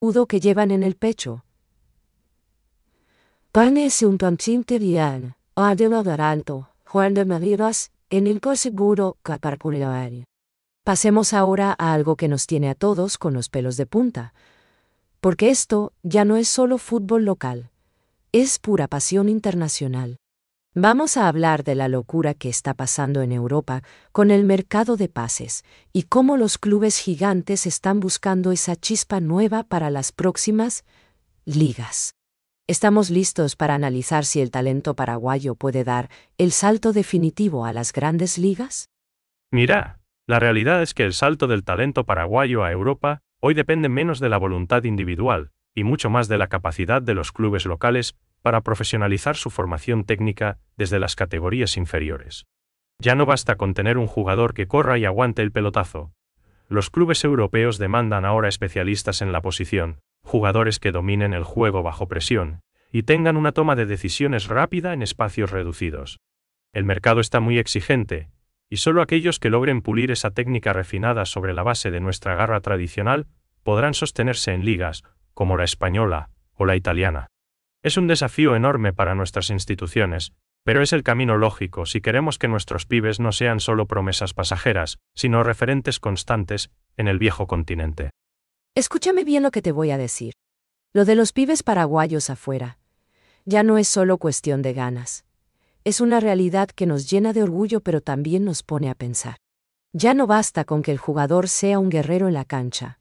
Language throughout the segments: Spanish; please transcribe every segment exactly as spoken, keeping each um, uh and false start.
escudo que llevan en el pecho. Parece un pancinterian, adela garanto, Juan de Mariras, en el seguro caparpulario. Pasemos ahora a algo que nos tiene a todos con los pelos de punta. Porque esto ya no es solo fútbol local, es pura pasión internacional. Vamos a hablar de la locura que está pasando en Europa con el mercado de pases y cómo los clubes gigantes están buscando esa chispa nueva para las próximas ligas. ¿Estamos listos para analizar si el talento paraguayo puede dar el salto definitivo a las grandes ligas? Mira, la realidad es que el salto del talento paraguayo a Europa hoy depende menos de la voluntad individual y mucho más de la capacidad de los clubes locales para profesionalizar su formación técnica desde las categorías inferiores. Ya no basta con tener un jugador que corra y aguante el pelotazo. Los clubes europeos demandan ahora especialistas en la posición, jugadores que dominen el juego bajo presión y tengan una toma de decisiones rápida en espacios reducidos. El mercado está muy exigente, y solo aquellos que logren pulir esa técnica refinada sobre la base de nuestra garra tradicional podrán sostenerse en ligas como la española o la italiana. Es un desafío enorme para nuestras instituciones, pero es el camino lógico si queremos que nuestros pibes no sean solo promesas pasajeras, sino referentes constantes en el viejo continente. Escúchame bien lo que te voy a decir. Lo de los pibes paraguayos afuera ya no es solo cuestión de ganas. Es una realidad que nos llena de orgullo pero también nos pone a pensar. Ya no basta con que el jugador sea un guerrero en la cancha.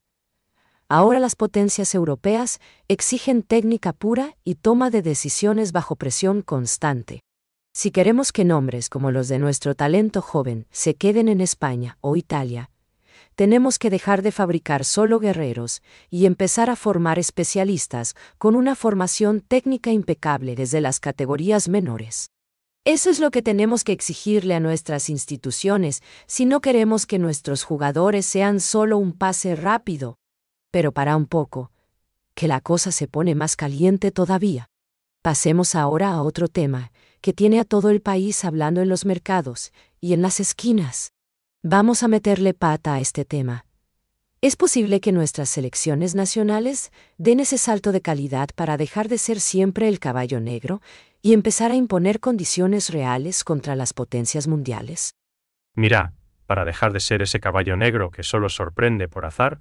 Ahora las potencias europeas exigen técnica pura y toma de decisiones bajo presión constante. Si queremos que nombres como los de nuestro talento joven se queden en España o Italia, tenemos que dejar de fabricar solo guerreros y empezar a formar especialistas con una formación técnica impecable desde las categorías menores. Eso es lo que tenemos que exigirle a nuestras instituciones si no queremos que nuestros jugadores sean solo un pase rápido. Pero para un poco, que la cosa se pone más caliente todavía. Pasemos ahora a otro tema, que tiene a todo el país hablando en los mercados y en las esquinas. Vamos a meterle pata a este tema. ¿Es posible que nuestras selecciones nacionales den ese salto de calidad para dejar de ser siempre el caballo negro y empezar a imponer condiciones reales contra las potencias mundiales? Mira, para dejar de ser ese caballo negro que solo sorprende por azar,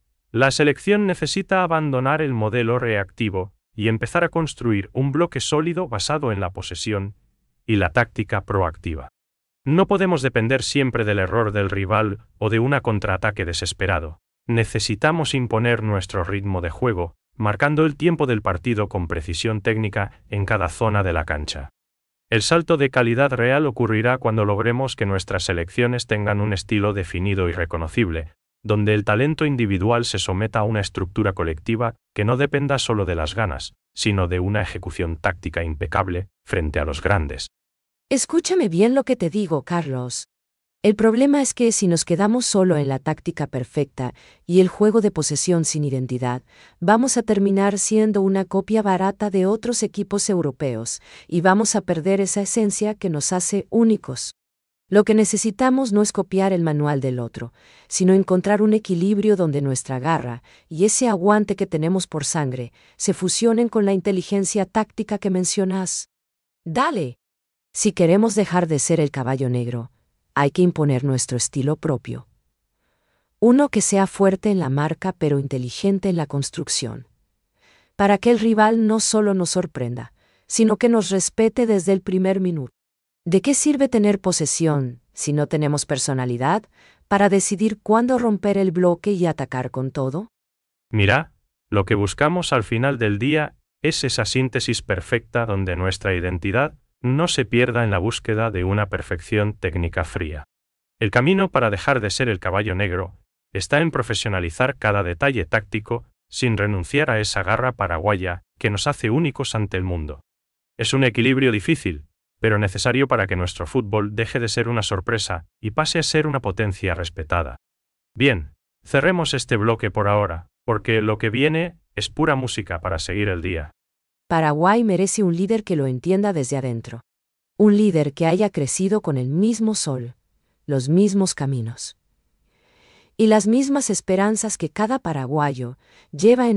la selección necesita abandonar el modelo reactivo y empezar a construir un bloque sólido basado en la posesión y la táctica proactiva. No podemos depender siempre del error del rival o de un contraataque desesperado. Necesitamos imponer nuestro ritmo de juego, marcando el tiempo del partido con precisión técnica en cada zona de la cancha. El salto de calidad real ocurrirá cuando logremos que nuestras selecciones tengan un estilo definido y reconocible, donde el talento individual se someta a una estructura colectiva que no dependa solo de las ganas, sino de una ejecución táctica impecable frente a los grandes. Escúchame bien lo que te digo, Carlos. El problema es que si nos quedamos solo en la táctica perfecta y el juego de posesión sin identidad, vamos a terminar siendo una copia barata de otros equipos europeos y vamos a perder esa esencia que nos hace únicos. Lo que necesitamos no es copiar el manual del otro, sino encontrar un equilibrio donde nuestra garra y ese aguante que tenemos por sangre se fusionen con la inteligencia táctica que mencionas. ¡Dale! Si queremos dejar de ser el caballo negro, hay que imponer nuestro estilo propio. Uno que sea fuerte en la marca pero inteligente en la construcción. Para que el rival no solo nos sorprenda, sino que nos respete desde el primer minuto. ¿De qué sirve tener posesión, si no tenemos personalidad, para decidir cuándo romper el bloque y atacar con todo? Mira, lo que buscamos al final del día es esa síntesis perfecta donde nuestra identidad no se pierda en la búsqueda de una perfección técnica fría. El camino para dejar de ser el caballo negro está en profesionalizar cada detalle táctico sin renunciar a esa garra paraguaya que nos hace únicos ante el mundo. Es un equilibrio difícil, pero necesario para que nuestro fútbol deje de ser una sorpresa y pase a ser una potencia respetada. Bien, cerremos este bloque por ahora, porque lo que viene es pura música para seguir el día. Paraguay merece un líder que lo entienda desde adentro. Un líder que haya crecido con el mismo sol, los mismos caminos. y las mismas esperanzas que cada paraguayo lleva en